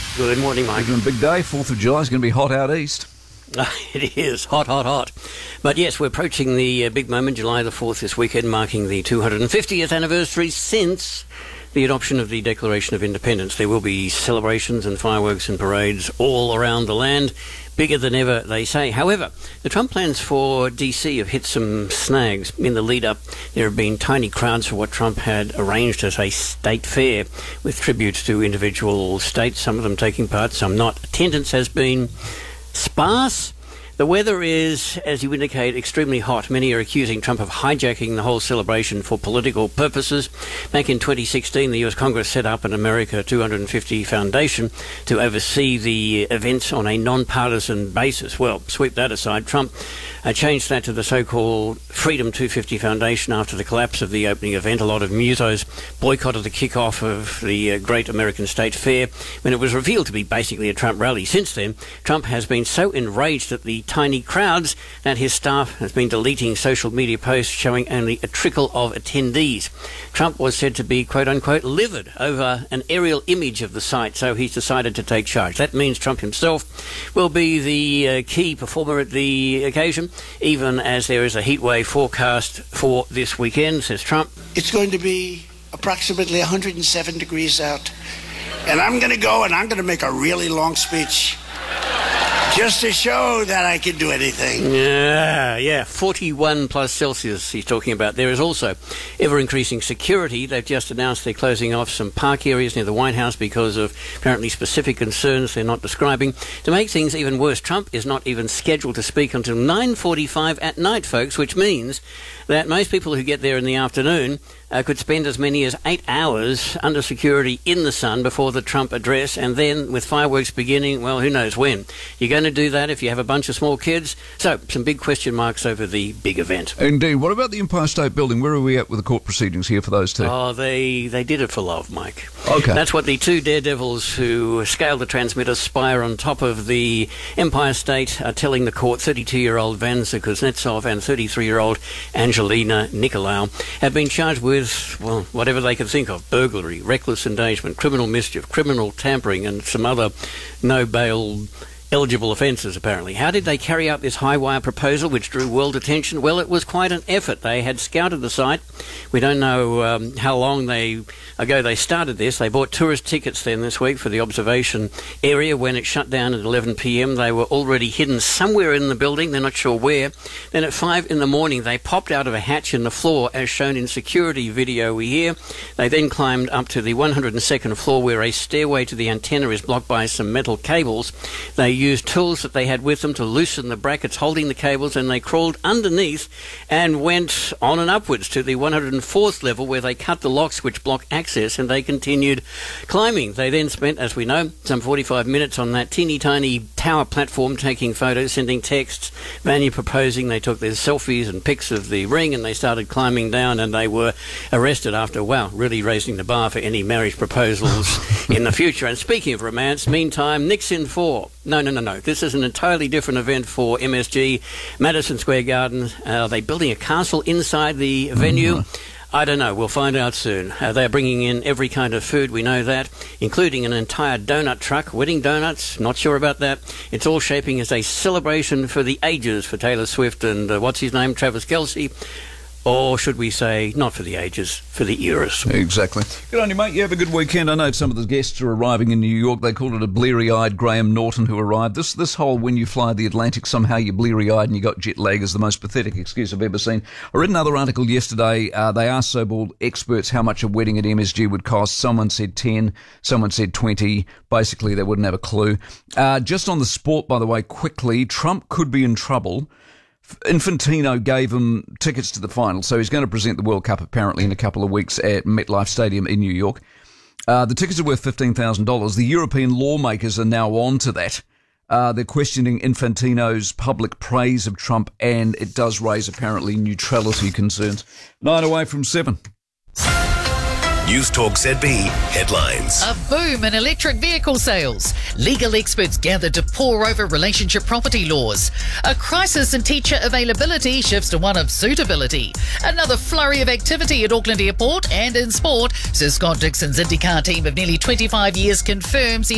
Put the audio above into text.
Good morning, Mike. It's a big day. 4th of July is going to be hot out east. It is hot, hot, hot. But yes, we're approaching the big moment, July the 4th this weekend, marking the 250th anniversary since the adoption of the Declaration of Independence. There will be celebrations and fireworks and parades all around the land, bigger than ever, they say. However, the Trump plans for DC have hit some snags. In the lead-up, there have been tiny crowds for what Trump had arranged as a state fair with tributes to individual states, some of them taking part, some not. Attendance has been sparse. The weather is, as you indicate, extremely hot. Many are accusing Trump of hijacking the whole celebration for political purposes. Back in 2016, the US Congress set up an America 250 Foundation to oversee the events on a non-partisan basis. Well, sweep that aside. Trump changed that to the so-called Freedom 250 Foundation after the collapse of the opening event. A lot of musos boycotted the kickoff of the Great American State Fair when it was revealed to be basically a Trump rally. Since then, Trump has been so enraged at the tiny crowds that his staff has been deleting social media posts showing only a trickle of attendees. Trump was said to be, quote-unquote, livid over an aerial image of the site, so he's decided to take charge. That means Trump himself will be the key performer at the occasion, even as there is a heatwave forecast for this weekend, says Trump. It's going to be approximately 107 degrees out, and I'm going to go and I'm going to make a really long speech. Just to show that I can do anything. Yeah, 41 plus Celsius he's talking about. There is also ever-increasing security. They've just announced they're closing off some park areas near the White House because of apparently specific concerns they're not describing. To make things even worse, Trump is not even scheduled to speak until 9:45 at night, folks, which means that most people who get there in the afternoon could spend as many as 8 hours under security in the sun before the Trump address, and then with fireworks beginning, well, who knows when. You're going to do that if you have a bunch of small kids? So, some big question marks over the big event. Indeed. What about the Empire State Building? Where are we at with the court proceedings here for those two? Oh, they did it for love, Mike. Okay. That's what the two daredevils who scaled the transmitter spire on top of the Empire State are telling the court. 32-year-old Vanza Kuznetsov and 33-year-old Angelina Nicolaou have been charged with, well, whatever they can think of: burglary, reckless endangerment, criminal mischief, criminal tampering, and some other no-bail eligible offences, apparently. How did they carry out this high-wire proposal, which drew world attention? Well, it was quite an effort. They had scouted the site. We don't know how long ago they started this. They bought tourist tickets then this week for the observation area. When it shut down at 11 p.m, they were already hidden somewhere in the building. They're not sure where. Then at 5 in the morning, they popped out of a hatch in the floor, as shown in security video we hear. They then climbed up to the 102nd floor, where a stairway to the antenna is blocked by some metal cables. They used tools that they had with them to loosen the brackets holding the cables, and they crawled underneath and went on and upwards to the 104th level, where they cut the locks which block access, and they continued climbing. They then spent, as we know, some 45 minutes on that teeny tiny tower platform taking photos, sending texts, Vanya proposing. They took their selfies and pics of the ring, and they started climbing down, and they were arrested after, wow, really raising the bar for any marriage proposals in the future. And speaking of romance, meantime, Nixon 4. No. This is an entirely different event for MSG, Madison Square Garden. Are they building a castle inside the venue? I don't know. We'll find out soon. They're bringing in every kind of food, we know that, including an entire donut truck, wedding donuts. Not sure about that. It's all shaping as a celebration for the ages for Taylor Swift and, what's his name, Travis Kelce. Or should we say, not for the ages, for the eras. Exactly. Good on you, mate. You have a good weekend. I know some of the guests are arriving in New York. They called it a bleary-eyed Graham Norton who arrived. This whole when you fly the Atlantic, somehow you're bleary-eyed and you got jet lag is the most pathetic excuse I've ever seen. I read another article yesterday. They asked so-called experts how much a wedding at MSG would cost. Someone said 10, someone said 20. Basically, they wouldn't have a clue. Just on the sport, by the way, quickly, Trump could be in trouble. Infantino gave him tickets to the final, so he's going to present the World Cup apparently in a couple of weeks at MetLife Stadium in New York. The tickets are worth $15,000. The European lawmakers are now on to that. They're questioning Infantino's public praise of Trump, and it does raise apparently neutrality concerns. 9 away from 7. News Talk ZB headlines. A boom in electric vehicle sales. Legal experts gathered to pore over relationship property laws. A crisis in teacher availability shifts to one of suitability. Another flurry of activity at Auckland Airport. And in sport, Sir Scott Dixon's IndyCar team of nearly 25 years confirms